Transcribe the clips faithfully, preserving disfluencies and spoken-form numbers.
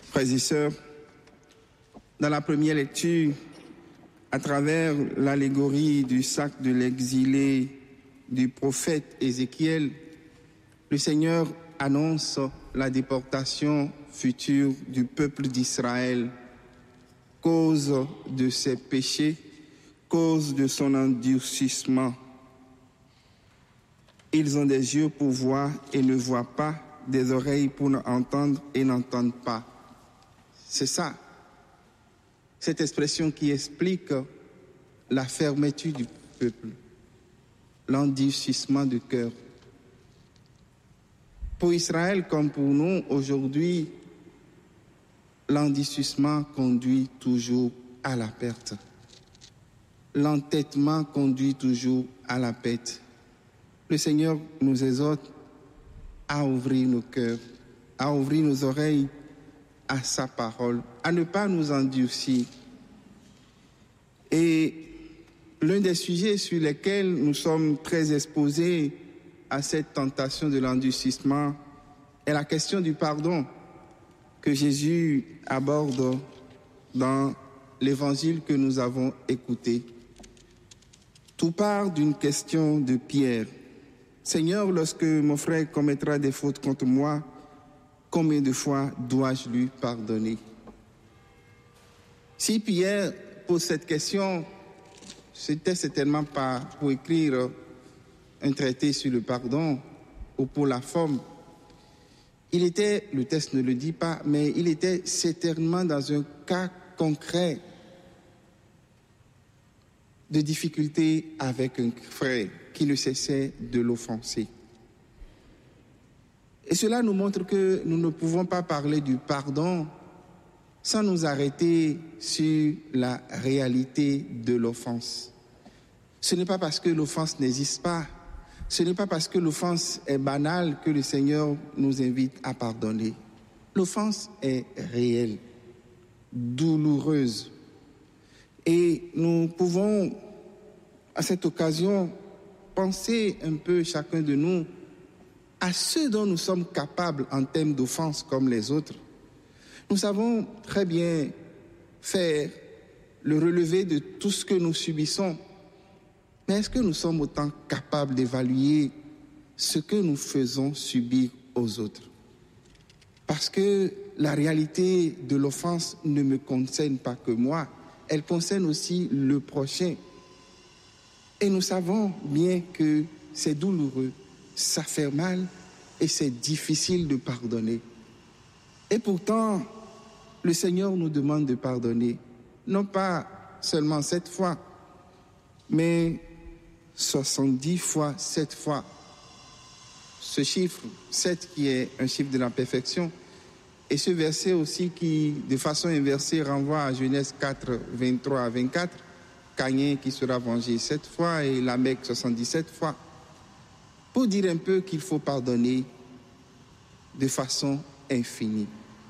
Frères et sœurs, dans la première lecture, à travers l'allégorie du sac de l'exilé du prophète Ézéchiel, le Seigneur annonce la déportation future du peuple d'Israël, cause de ses péchés, cause de son endurcissement. Ils ont des yeux pour voir et ne voient pas, des oreilles pour entendre et n'entendent pas. C'est ça, cette expression qui explique la fermeture du peuple, l'endurcissement du cœur. Pour Israël comme pour nous, aujourd'hui, l'endurcissement conduit toujours à la perte. L'entêtement conduit toujours à la perte. Le Seigneur nous exhorte à ouvrir nos cœurs, à ouvrir nos oreilles à sa parole, à ne pas nous endurcir. Et l'un des sujets sur lesquels nous sommes très exposés à cette tentation de l'endurcissement est la question du pardon que Jésus aborde dans l'évangile que nous avons écouté. Tout part d'une question de Pierre. Seigneur, lorsque mon frère commettra des fautes contre moi, combien de fois dois-je lui pardonner? Si Pierre pose cette question, c'était certainement pas pour écrire un traité sur le pardon ou pour la forme. Il était, le texte ne le dit pas, mais il était certainement dans un cas concret de difficulté avec un frère qui ne cessait de l'offenser. Et cela nous montre que nous ne pouvons pas parler du pardon sans nous arrêter sur la réalité de l'offense. Ce n'est pas parce que l'offense n'existe pas, ce n'est pas parce que l'offense est banale que le Seigneur nous invite à pardonner. L'offense est réelle, douloureuse. Et nous pouvons, à cette occasion, penser un peu chacun de nous à ce dont nous sommes capables en termes d'offense comme les autres. Nous savons très bien faire le relevé de tout ce que nous subissons. Mais est-ce que nous sommes autant capables d'évaluer ce que nous faisons subir aux autres? Parce que la réalité de l'offense ne me concerne pas que moi, elle concerne aussi le prochain. Et nous savons bien que c'est douloureux, ça fait mal et c'est difficile de pardonner. Et pourtant, le Seigneur nous demande de pardonner, non pas seulement sept fois, mais soixante-dix fois, sept fois. Ce chiffre, sept qui est un chiffre de la perfection, et ce verset aussi qui, de façon inversée, renvoie à Genèse quatre, vingt-trois à vingt-quatre, Caïn qui sera vengé sept fois et Lamech soixante-dix-sept fois, pour dire un peu qu'il faut pardonner de façon infinie.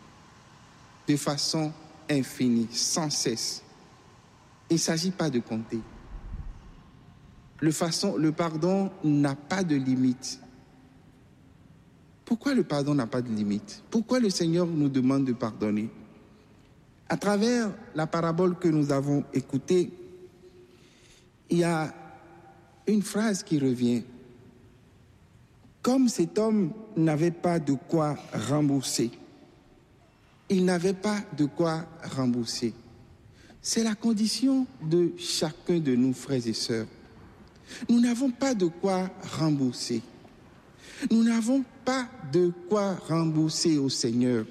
De façon infinie, sans cesse. Il ne s'agit pas de compter. Le, façon, le pardon n'a pas de limite. Pourquoi le pardon n'a pas de limite? Pourquoi le Seigneur nous demande de pardonner? À travers la parabole que nous avons écoutée, il y a une phrase qui revient. Comme cet homme n'avait pas de quoi rembourser, il n'avait pas de quoi rembourser. C'est la condition de chacun de nous, frères et sœurs. Nous n'avons pas de quoi rembourser. Nous n'avons pas de quoi rembourser au Seigneur.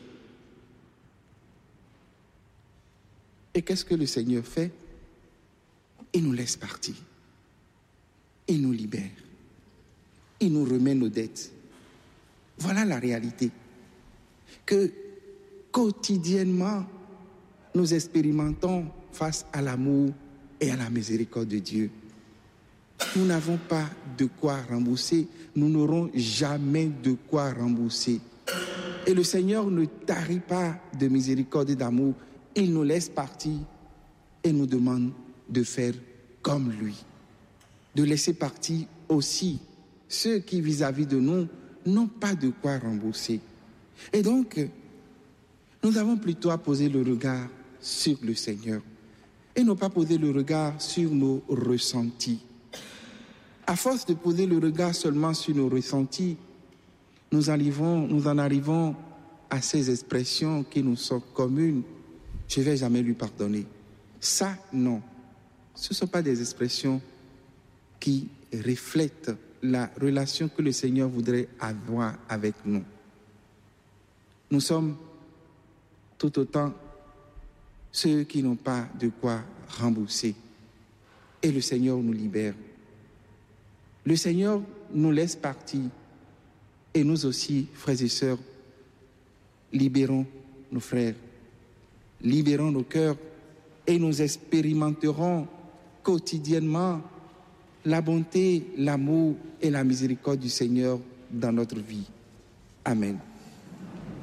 Et qu'est-ce que le Seigneur fait? Il nous laisse partir. Il nous libère. Il nous remet nos dettes. Voilà la réalité. Que quotidiennement, nous expérimentons face à l'amour et à la miséricorde de Dieu. Nous n'avons pas de quoi rembourser. Nous n'aurons jamais de quoi rembourser. Et le Seigneur ne tarit pas de miséricorde et d'amour. Il nous laisse partir et nous demande de faire comme lui. De laisser partir aussi ceux qui, vis-à-vis de nous, n'ont pas de quoi rembourser. Et donc, Nous avons plutôt à poser le regard sur le Seigneur et non pas poser le regard sur nos ressentis. À force de poser le regard seulement sur nos ressentis, nous, arrivons, nous en arrivons à ces expressions qui nous sont communes. Je ne vais jamais lui pardonner. Ça, non. Ce ne sont pas des expressions qui reflètent la relation que le Seigneur voudrait avoir avec nous. Nous sommes tout autant ceux qui n'ont pas de quoi rembourser. Et le Seigneur nous libère. Le Seigneur nous laisse partir. Et nous aussi, frères et sœurs, libérons nos frères, libérons nos cœurs et nous expérimenterons quotidiennement la bonté, l'amour et la miséricorde du Seigneur dans notre vie. Amen.